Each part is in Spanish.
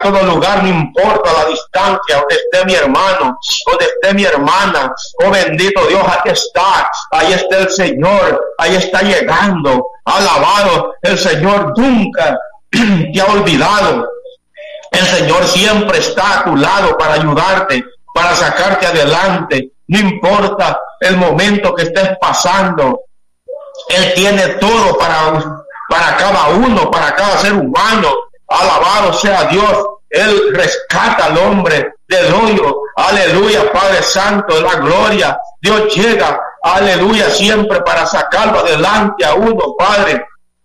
todo lugar, no importa la distancia, donde esté mi hermano, donde esté mi hermana. Oh bendito Dios, aquí está, ahí está el Señor, ahí está llegando. Alabado, el Señor nunca te ha olvidado. El Señor siempre está a tu lado para ayudarte, para sacarte adelante. No importa el momento que estés pasando, Él tiene todo para cada uno, para cada ser humano. Alabado sea Dios. Él rescata al hombre del hoyo. Aleluya, Padre Santo de la gloria. Dios llega, aleluya, siempre para sacarlo adelante a uno, Padre.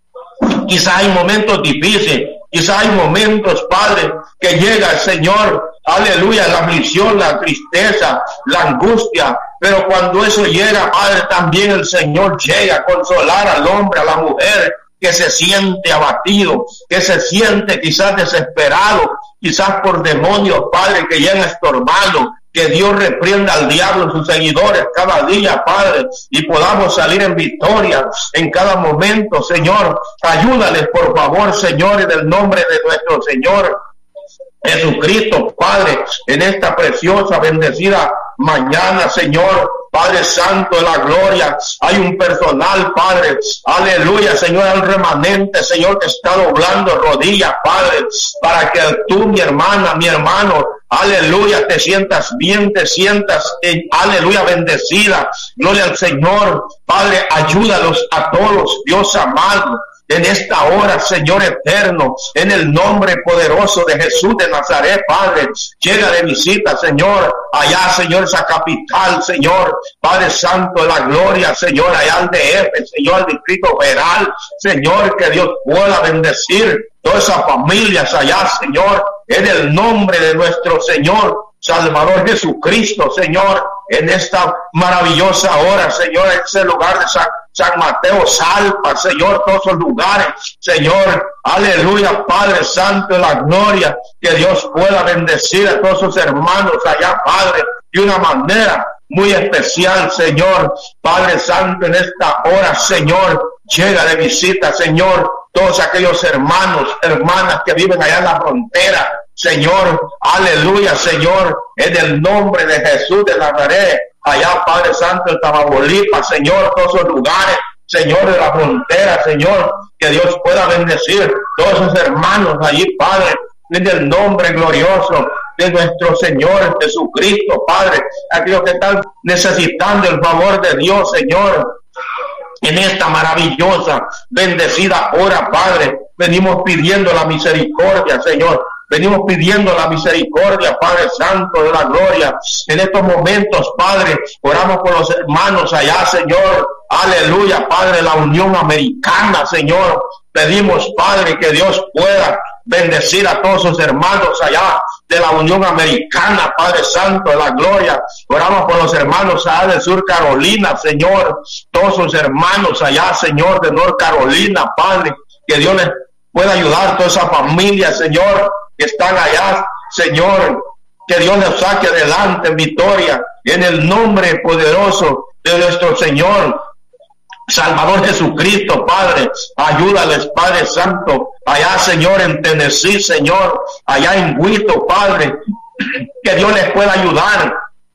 Quizá hay momentos difíciles, quizá hay momentos, Padre, que llega el Señor, aleluya, la aflicción, la tristeza, la angustia, pero cuando eso llega, Padre, también el Señor llega a consolar al hombre, a la mujer que se siente abatido, que se siente quizás desesperado, quizás por demonios, Padre, que llegan estorbando. Que Dios reprenda al diablo, sus seguidores, cada día, Padre, y podamos salir en victoria en cada momento, Señor. Ayúdales, por favor, Señor, en el nombre de nuestro Señor Jesucristo, Padre, en esta preciosa, bendecida mañana, Señor. Padre Santo de la gloria, hay un personal, Padre, aleluya, Señor, el remanente, Señor, que está doblando rodillas, Padre, para que tú, mi hermana, mi hermano, aleluya, te sientas bien, te sientas, aleluya, bendecida. Gloria al Señor. Padre, ayúdalos a todos, Dios amado, en esta hora, Señor eterno, en el nombre poderoso de Jesús de Nazaret, Padre, llega de visita, Señor, allá, Señor, esa capital, Señor, Padre Santo de la gloria, Señor, allá al DF, Señor, al Distrito Federal, Señor, que Dios pueda bendecir todas esas familias allá, Señor, en el nombre de nuestro Señor Salvador Jesucristo, Señor, en esta maravillosa hora, Señor, en ese lugar de San Mateo, Salpa, Señor, todos esos lugares, Señor, aleluya, Padre Santo de la gloria, que Dios pueda bendecir a todos sus hermanos allá, Padre, de una manera muy especial, Señor, Padre Santo, en esta hora, Señor, llega de visita, Señor, todos aquellos hermanos, hermanas que viven allá en la frontera, Señor, aleluya, Señor, en el nombre de Jesús de Nazaret, allá, Padre Santo, en Tamaulipas, Señor, todos esos lugares, Señor, de la frontera, Señor, que Dios pueda bendecir todos esos hermanos allí, Padre, en el nombre glorioso de nuestro Señor Jesucristo, Padre, aquellos que están necesitando el favor de Dios, Señor, en esta maravillosa, bendecida hora, Padre, venimos pidiendo la misericordia, Señor. Venimos pidiendo la misericordia, Padre Santo de la gloria. En estos momentos, Padre, oramos por los hermanos allá, Señor. Aleluya, Padre, la Unión Americana, Señor. Pedimos, Padre, que Dios pueda bendecir a todos sus hermanos allá de la Unión Americana, Padre Santo de la gloria. Oramos por los hermanos allá de Sur Carolina, Señor. Todos sus hermanos allá, Señor, de North Carolina, Padre. Que Dios les pueda ayudar a toda esa familia, Señor, que están allá, Señor, que Dios les saque adelante en victoria, en el nombre poderoso de nuestro Señor Salvador Jesucristo, Padre. Ayúdales, Padre Santo, allá, Señor, en Tennessee, Señor, allá en Huito, Padre, que Dios les pueda ayudar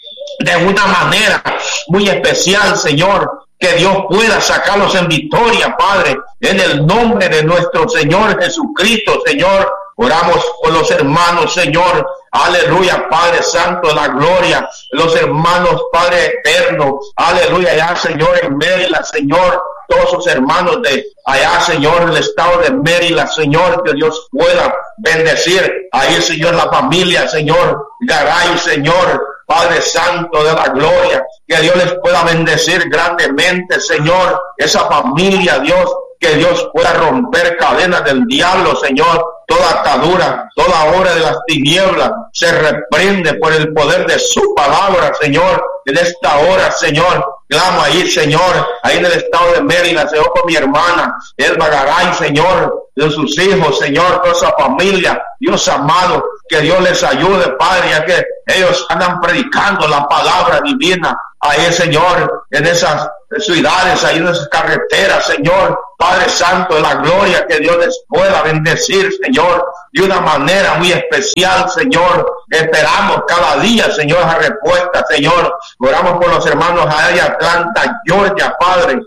de una manera muy especial, Señor, que Dios pueda sacarlos en victoria, Padre, en el nombre de nuestro Señor Jesucristo, Señor. Oramos por los hermanos, Señor, aleluya, Padre Santo de la gloria, los hermanos, Padre eterno, aleluya, allá, Señor, en Maryland, Señor, todos sus hermanos de allá, Señor, en el estado de Maryland, Señor, que Dios pueda bendecir ahí, Señor, la familia, Señor, Garay, Señor, Padre Santo de la gloria, que Dios les pueda bendecir grandemente, Señor, esa familia, Dios, que Dios pueda romper cadenas del diablo, Señor, toda atadura, toda obra de las tinieblas, se reprende por el poder de su palabra, Señor, en esta hora, Señor, clamo ahí, Señor, ahí en el estado de Maryland, Señor, con mi hermana, Elba Garay, Señor, de sus hijos, Señor, toda esa familia, Dios amado, que Dios les ayude, Padre, ya que ellos andan predicando la palabra divina, ahí, Señor, en esas ciudades, ahí en esas carreteras, Señor, Padre Santo de la gloria, que Dios les pueda bendecir, Señor, de una manera muy especial, Señor. Esperamos cada día, Señor, esa respuesta, Señor. Oramos por los hermanos allá de Atlanta, Georgia, Padre.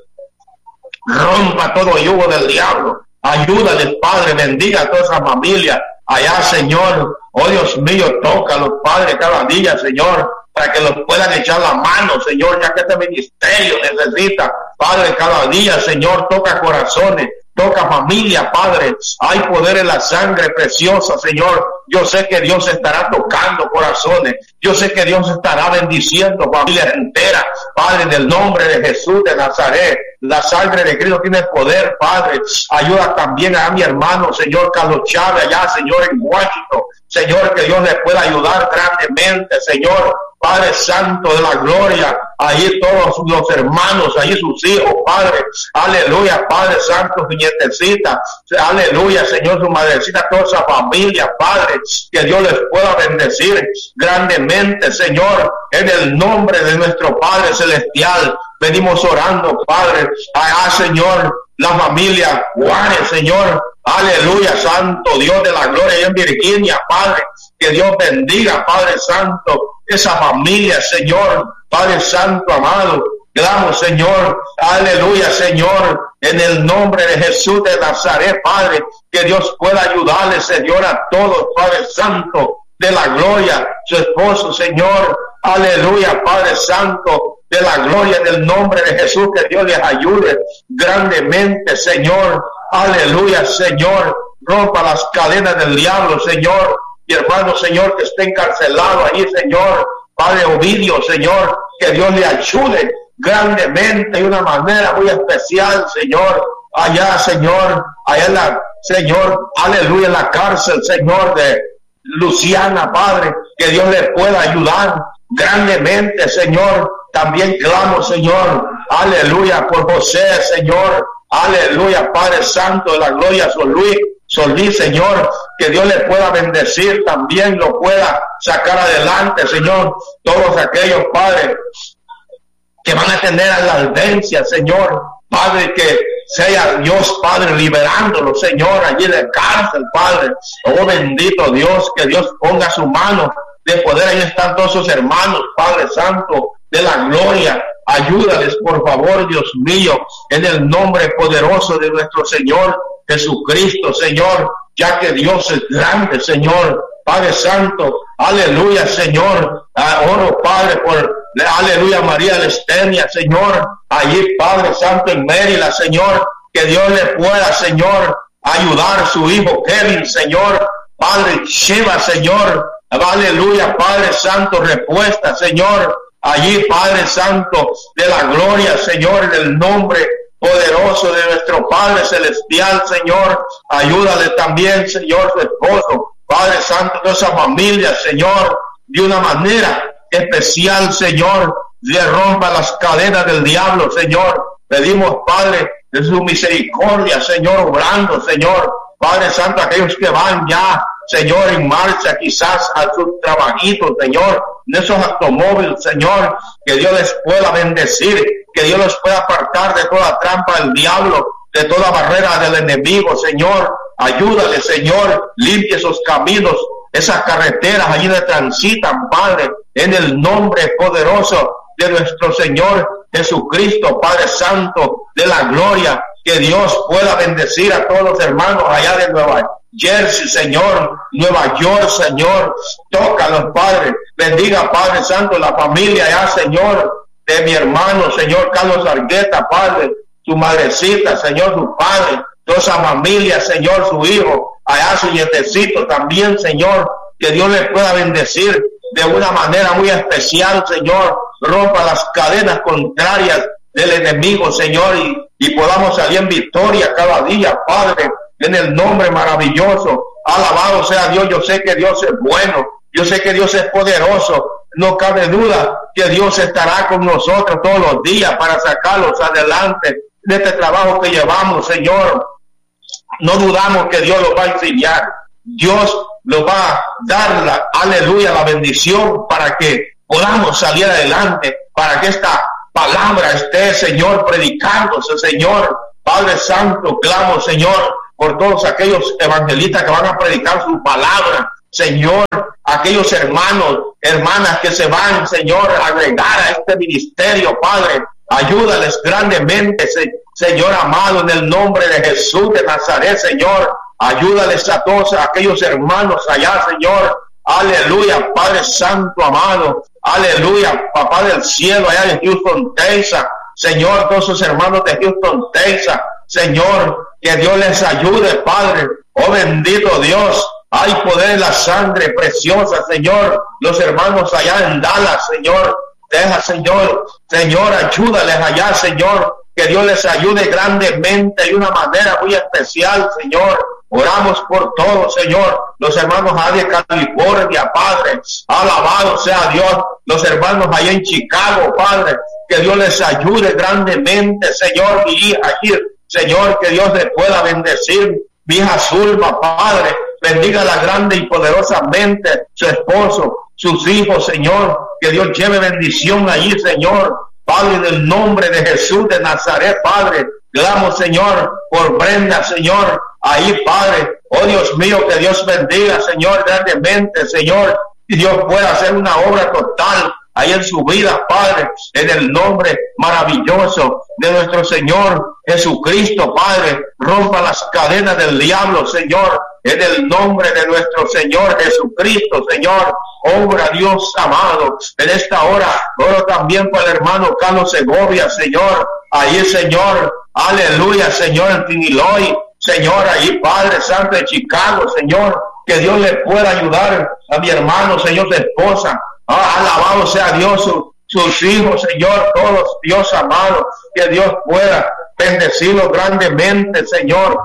Rompa todo yugo del diablo. Ayúdales, Padre, bendiga a toda esa familia allá, Señor. Oh, Dios mío, toca a los padres cada día, Señor, para que los puedan echar la mano, Señor, ya que este ministerio necesita, Padre, cada día, Señor, toca corazones, toca familia, Padre. Hay poder en la sangre preciosa, Señor. Yo sé que Dios estará tocando corazones. Yo sé que Dios estará bendiciendo familias enteras, Padre, en el nombre de Jesús de Nazaret. La sangre de Cristo tiene poder, Padre. Ayuda también a mi hermano, Señor Carlos Chávez, allá, Señor, en Washington. Señor, que Dios le pueda ayudar grandemente, Señor. Padre Santo de la gloria, allí todos los hermanos, allí sus hijos, Padre, aleluya, Padre Santo, su nietecita, aleluya, Señor, su madrecita, toda esa familia, Padre, que Dios les pueda bendecir grandemente, Señor, en el nombre de nuestro Padre Celestial. Venimos orando, Padre, allá, Señor, la familia Juárez, Señor, aleluya, Santo Dios de la gloria, en Virginia, Padre, que Dios bendiga, Padre Santo, esa familia, Señor, Padre Santo amado. Clamo, Señor, aleluya, Señor, en el nombre de Jesús de Nazaret, Padre, que Dios pueda ayudarle, Señor, a todos, Padre Santo de la gloria, su esposo, Señor, aleluya, Padre Santo de la gloria, en el nombre de Jesús, que Dios les ayude grandemente, Señor, aleluya, Señor, rompa las cadenas del diablo, Señor. Mi hermano, Señor, que esté encarcelado allí, Señor, Padre Ovidio, Señor, que Dios le ayude grandemente de una manera muy especial, Señor, allá, Señor, allá en la, Señor, aleluya, en la cárcel, Señor, de Luciana, Padre, que Dios le pueda ayudar grandemente, Señor. También clamo, Señor, aleluya, por José, Señor, aleluya, Padre Santo de la gloria, Solí, Señor, que Dios le pueda bendecir, también lo pueda sacar adelante, Señor, todos aquellos, Padre, que van a tener a la aldencia, Señor, Padre, que sea Dios, Padre, liberándolo, Señor, allí de cárcel, Padre. Oh, bendito Dios, que Dios ponga su mano de poder, ahí están todos sus hermanos, Padre Santo de la gloria. Ayúdales, por favor, Dios mío, en el nombre poderoso de nuestro Señor Jesucristo, Señor, ya que Dios es grande, Señor, Padre Santo, aleluya, Señor, oro, Padre, por, aleluya, María Lestenia, Señor, allí, Padre Santo, en Mérida, Señor, que Dios le pueda, Señor, ayudar a su hijo Kevin, Señor, Padre, Shiva, Señor, aleluya, Padre Santo, respuesta, Señor, allí, Padre Santo de la gloria, Señor, en el nombre poderoso de nuestro Padre Celestial, Señor, ayúdale también, Señor, su esposo, Padre Santo, de esa familia, Señor, de una manera especial, Señor, le rompa las cadenas del diablo, Señor. Pedimos, Padre, de su misericordia, Señor, obrando, Señor, Padre Santo, aquellos que van ya, Señor, en marcha, quizás a sus trabajitos, Señor, de esos automóviles, Señor, que Dios les pueda bendecir, que Dios los pueda apartar de toda trampa del diablo, de toda barrera del enemigo, Señor. Ayúdale, Señor, limpie esos caminos, esas carreteras allí de transitan, Padre, en el nombre poderoso de nuestro Señor Jesucristo, Padre Santo de la gloria. Que Dios pueda bendecir a todos los hermanos allá de Nueva Jersey, Señor, Nueva York, Señor. Tócalos, Padre. Bendiga, Padre Santo, la familia allá, Señor, de mi hermano, Señor Carlos Argueta, Padre, su madrecita, Señor, su padre, toda esa familia, Señor, su hijo, allá su nietecito también, Señor, que Dios les pueda bendecir de una manera muy especial, Señor. Rompa las cadenas contrarias del enemigo, Señor, y podamos salir en victoria cada día, Padre, en el nombre maravilloso. Alabado sea Dios. Yo sé que Dios es bueno, yo sé que Dios es poderoso, no cabe duda que Dios estará con nosotros todos los días para sacarlos adelante de este trabajo que llevamos, Señor. No dudamos que Dios los va a enseñar, Dios nos va a dar aleluya, la bendición para que podamos salir adelante, para que esta palabra esté, Señor, predicándose, Señor. Padre Santo, clamo, Señor, por todos aquellos evangelistas que van a predicar su palabra, Señor, aquellos hermanos, hermanas que se van, Señor, a agregar a este ministerio, Padre. Ayúdales grandemente, Señor amado, en el nombre de Jesús de Nazaret, Señor. Ayúdales a todos aquellos hermanos allá, Señor. Aleluya, Padre Santo amado. Aleluya, Papá del cielo, allá en Houston, Texas. Señor, todos sus hermanos de Houston, Texas. Señor, que Dios les ayude, Padre. Oh, bendito Dios. Hay poder en la sangre preciosa, Señor. Los hermanos allá en Dallas, Señor. Deja, Señor, ayúdales allá, Señor, que Dios les ayude grandemente de una manera muy especial, Señor. Oramos por todos, Señor, los hermanos allá de California, Padre, alabado sea Dios, los hermanos allá en Chicago, Padre, que Dios les ayude grandemente, Señor, mi hija aquí, Señor, que Dios les pueda bendecir, mi hija Zulma, Padre, bendígala grande y poderosamente, su esposo, sus hijos, Señor, que Dios lleve bendición allí, Señor, Padre, en el nombre de Jesús de Nazaret, Padre, clamo, Señor, por Brenda, Señor, ahí, Padre, oh Dios mío, que Dios bendiga, Señor, grandemente, Señor, y Dios pueda hacer una obra total ahí en su vida, Padre, en el nombre maravilloso de nuestro Señor Jesucristo, Padre, rompa las cadenas del diablo, Señor, en el nombre de nuestro Señor Jesucristo, Señor, obra Dios amado, en esta hora, oro también por el hermano Carlos Segovia, Señor, ahí, Señor, aleluya, Señor, en Illinois, Señor, ahí, Padre Santo de Chicago, Señor, que Dios le pueda ayudar a mi hermano, Señor, su esposa, alabado sea Dios, sus hijos, Señor, todos, Dios amado, que Dios pueda bendecirlo grandemente, Señor,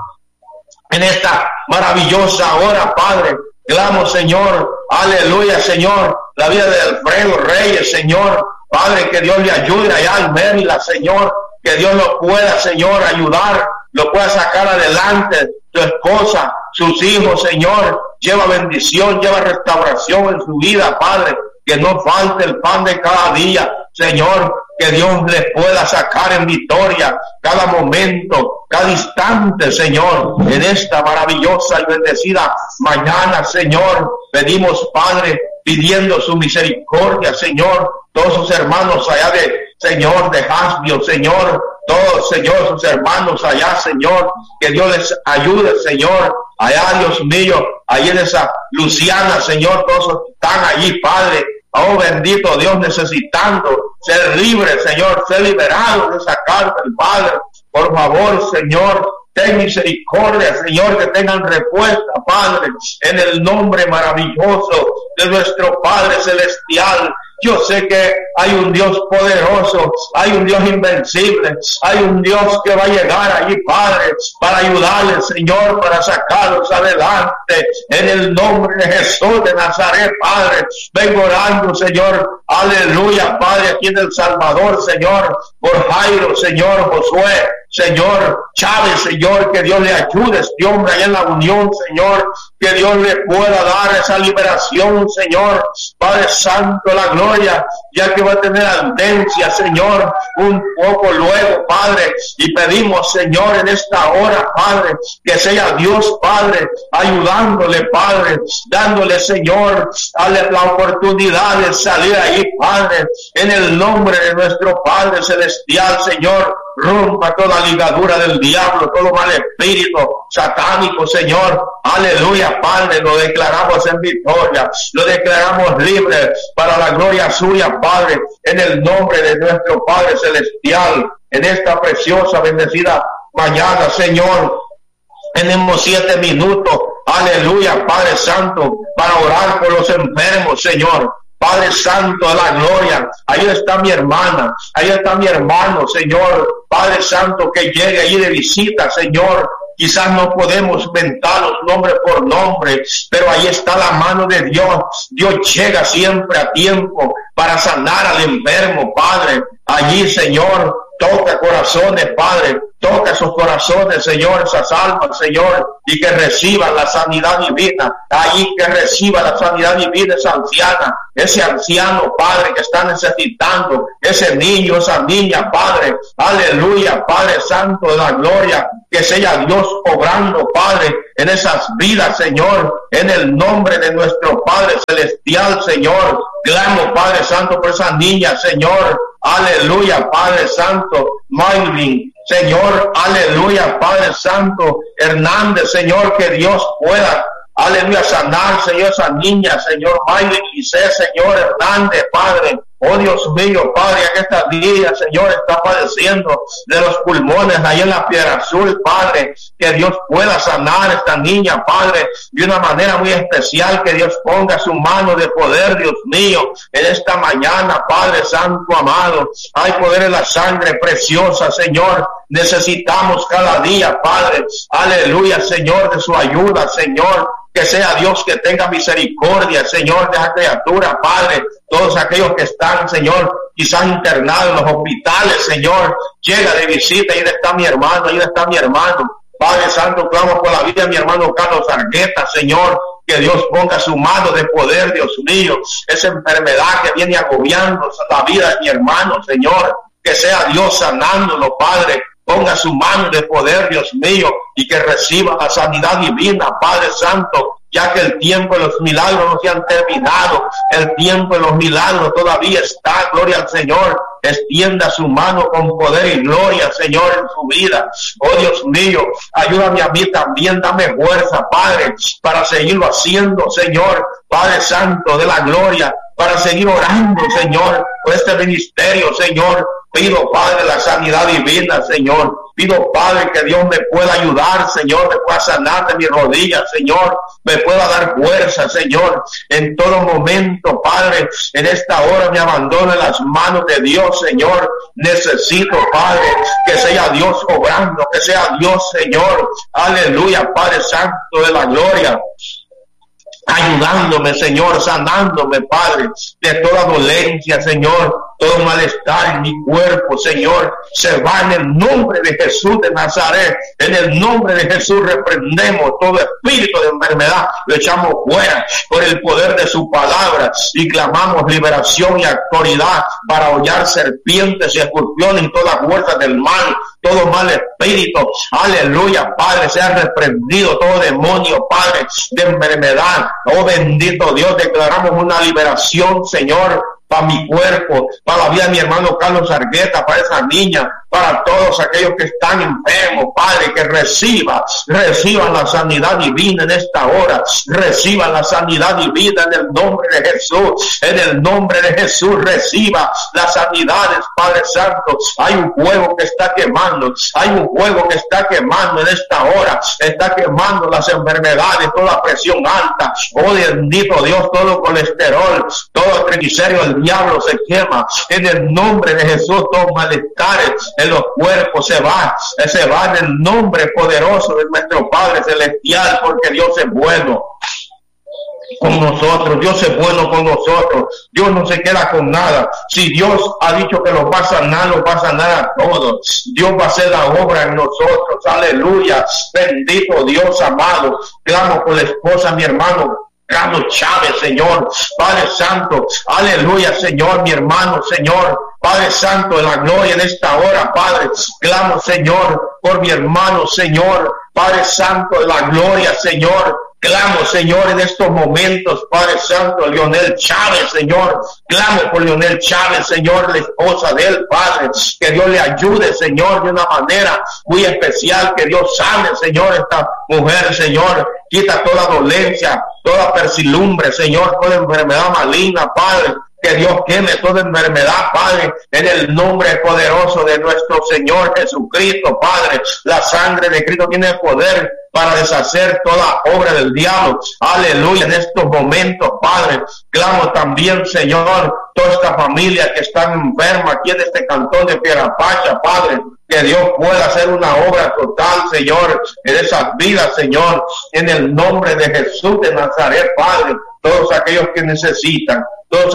en esta maravillosa hora, Padre. Clamo, Señor, aleluya, Señor, la vida de Alfredo Reyes, Señor, Padre, que Dios le ayude allá al Mérida, Señor, que Dios lo pueda, Señor, ayudar, lo pueda sacar adelante, su esposa, sus hijos, Señor, lleva bendición, lleva restauración en su vida, Padre, que no falte el pan de cada día, Señor, que Dios les pueda sacar en victoria cada momento, cada instante, Señor, en esta maravillosa y bendecida mañana, Señor, pedimos, Padre, pidiendo su misericordia, Señor, todos sus hermanos allá Señor, de Hasbio, Señor, todos, Señor, sus hermanos allá, Señor, que Dios les ayude, Señor, allá, Dios mío, allí en esa Luciana, Señor, todos están allí, Padre, oh bendito Dios, necesitando ser libre, Señor, ser liberado de esa cárcel, Padre, por favor, Señor, ten misericordia, Señor, que tengan respuesta, Padre, en el nombre maravilloso de nuestro Padre Celestial. Yo sé que hay un Dios poderoso, hay un Dios invencible, hay un Dios que va a llegar allí, Padre, para ayudarles, Señor, para sacarlos adelante, en el nombre de Jesús de Nazaret, Padre. Vengo orando, Señor, aleluya, Padre, aquí en El Salvador, Señor, por Jairo, Señor, Josué, Señor, Chávez, Señor, que Dios le ayude, este hombre allá en la unión, Señor, que Dios le pueda dar esa liberación, Señor, Padre Santo, la gloria, ya que va a tener audiencia, Señor, un poco luego, Padre, y pedimos, Señor, en esta hora, Padre, que sea Dios, Padre, ayudándole, Padre, dándole, Señor, dale la oportunidad de salir ahí, Padre, en el nombre de nuestro Padre Celestial, Señor, rompa toda ligadura del diablo, todo mal espíritu satánico, Señor, aleluya, Padre, lo declaramos en victoria, lo declaramos libre para la gloria suya, Padre, en el nombre de nuestro Padre Celestial, en esta preciosa, bendecida mañana, Señor, tenemos 7 minutos, aleluya, Padre Santo, para orar por los enfermos, Señor. Padre Santo de la gloria, ahí está mi hermana, ahí está mi hermano, Señor, Padre Santo, que llegue ahí de visita, Señor. Quizás no podemos mentarlos nombre por nombre, pero ahí está la mano de Dios. Dios llega siempre a tiempo para sanar al enfermo, Padre. Allí, Señor, toca corazones, Padre, toca esos corazones, Señor, esas almas, Señor, y que reciban la sanidad divina. Allí que reciba la sanidad divina esa anciana, ese anciano, Padre, que está necesitando, ese niño, esa niña, Padre, aleluya, Padre Santo de la gloria, que sea Dios obrando, Padre, en esas vidas, Señor, en el nombre de nuestro Padre Celestial, Señor. Clamo, Padre Santo, por esa niña, Señor. Aleluya, Padre Santo. Maylin, Señor, aleluya, Padre Santo. Hernández, Señor, que Dios pueda, aleluya, sanar, Señor, esa niña, Señor, Maylin Giselle, Señor, Hernández, Padre. Oh Dios mío, Padre, que esta niña, Señor, está padeciendo de los pulmones ahí en la Piedra Azul, Padre, que Dios pueda sanar a esta niña, Padre, de una manera muy especial, que Dios ponga su mano de poder, Dios mío, en esta mañana, Padre Santo, amado. Hay poder en la sangre preciosa, Señor. Necesitamos cada día, Padre, aleluya, Señor, de su ayuda, Señor. Que sea Dios que tenga misericordia, Señor, de esa criatura, Padre. Todos aquellos que están, Señor, quizás internados en los hospitales, Señor, llega de visita. Ahí está mi hermano, ahí está mi hermano. Padre Santo, clamo por la vida de mi hermano Carlos Argueta, Señor. Que Dios ponga su mano de poder, Dios mío. Esa enfermedad que viene agobiando la vida de mi hermano, Señor. Que sea Dios sanándolo, Padre. Ponga su mano de poder, Dios mío, y que reciba la sanidad divina, Padre Santo, ya que el tiempo de los milagros no se han terminado, el tiempo de los milagros todavía está. Gloria al Señor. Extienda su mano con poder y gloria, Señor, en su vida. Oh Dios mío, ayúdame a mí también, dame fuerza, Padre, para seguirlo haciendo, Señor, Padre Santo de la gloria, para seguir orando, Señor, por este ministerio, Señor. Pido, Padre, la sanidad divina, Señor. Pido, Padre, que Dios me pueda ayudar, Señor, me pueda sanar de mis rodillas, Señor, me pueda dar fuerza, Señor, en todo momento, Padre. En esta hora me abandono en las manos de Dios, Señor. Necesito, Padre, que sea Dios obrando, que sea Dios, Señor. Aleluya, Padre Santo de la gloria. Ayudándome, Señor, sanándome, Padre, de toda dolencia, Señor, todo malestar en mi cuerpo, Señor, se va en el nombre de Jesús de Nazaret. En el nombre de Jesús reprendemos todo espíritu de enfermedad, lo echamos fuera por el poder de su palabra y clamamos liberación y autoridad para hollar serpientes y escorpiones y todas las fuerzas del mal, todo mal espíritu, aleluya, Padre, sea reprendido todo demonio, Padre, de enfermedad. Oh bendito Dios, declaramos una liberación, Señor, para mi cuerpo, para la vida de mi hermano Carlos Argueta, para esa niña, para todos aquellos que están enfermos, Padre, que reciban la sanidad divina en esta hora, reciban la sanidad divina en el nombre de Jesús, en el nombre de Jesús, reciba las sanidades, Padre Santo. Hay un fuego que está quemando, hay un fuego que está quemando en esta hora, está quemando las enfermedades, toda presión alta, oh bendito Dios, todo colesterol, todo triglicérido del diablo se quema, en el nombre de Jesús. Todos malestares en los cuerpos se va en el nombre poderoso de nuestro Padre Celestial, porque Dios es bueno con nosotros, Dios es bueno con nosotros, Dios no se queda con nada. Si Dios ha dicho que los va a sanar, los va a sanar a todos. Dios va a hacer la obra en nosotros, aleluya, bendito Dios amado. Clamo por la esposa, mi hermano Carlos Chávez, Señor, Padre Santo, aleluya, Señor, mi hermano, Señor, Padre Santo de la gloria en esta hora, Padre, clamo, Señor, por mi hermano, Señor, Padre Santo de la gloria, Señor. Clamo, Señor, en estos momentos, Padre Santo, Leonel Chávez, Señor. Clamo por Leonel Chávez, Señor, la esposa de él, Padre. Que Dios le ayude, Señor, de una manera muy especial. Que Dios sane, Señor, esta mujer, Señor. Quita toda dolencia, toda persilumbre, Señor, toda enfermedad maligna, Padre. Que Dios queme toda enfermedad, Padre, en el nombre poderoso de nuestro Señor Jesucristo, Padre. La sangre de Cristo tiene poder para deshacer toda obra del diablo. Aleluya, en estos momentos, Padre, clamo también, Señor, toda esta familia que está enferma aquí en este cantón de Pierapacha, Padre, que Dios pueda hacer una obra total, Señor, en esas vidas, Señor, en el nombre de Jesús de Nazaret, Padre. Todos aquellos que necesitan,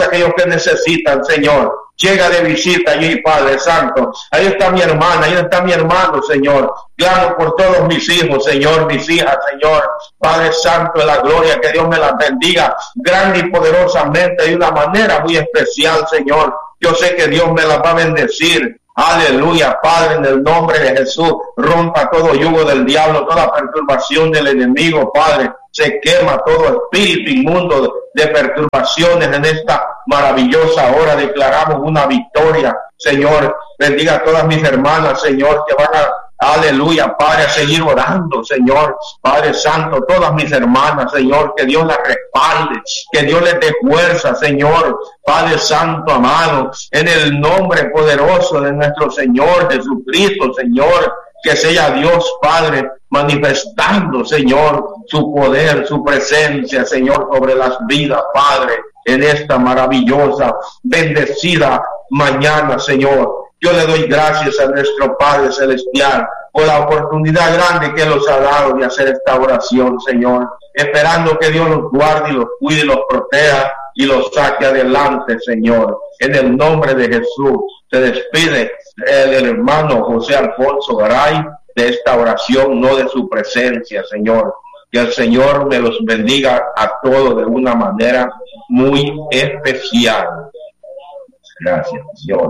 Señor, llega de visita allí, Padre Santo. Ahí está mi hermana, ahí está mi hermano, Señor. Claro por todos mis hijos, Señor, mis hijas, Señor. Padre Santo de la gloria, que Dios me las bendiga grande y poderosamente de una manera muy especial, Señor. Yo sé que Dios me las va a bendecir Aleluya, Padre, en el nombre de Jesús, rompa todo yugo del diablo, toda perturbación del enemigo, Padre. Se quema todo espíritu inmundo de perturbaciones en esta maravillosa hora. Declaramos una victoria, Señor. Bendiga a todas mis hermanas, Señor, que van aleluya, Padre, a seguir orando, Señor. Padre Santo, todas mis hermanas, Señor, que Dios las respalde, que Dios les dé fuerza, Señor. Padre Santo, amado, en el nombre poderoso de nuestro Señor Jesucristo, Señor, que sea Dios, Padre, manifestando, Señor, su poder, su presencia, Señor, sobre las vidas, Padre, en esta maravillosa, bendecida mañana, Señor. Yo le doy gracias a nuestro Padre Celestial por la oportunidad grande que nos ha dado de hacer esta oración, Señor, esperando que Dios los guarde y los cuide y los proteja y los saque adelante, Señor. En el nombre de Jesús se despide el hermano José Alfonso Garay de esta oración, no de su presencia, Señor. Que el Señor me los bendiga a todos de una manera muy especial. Gracias, Dios.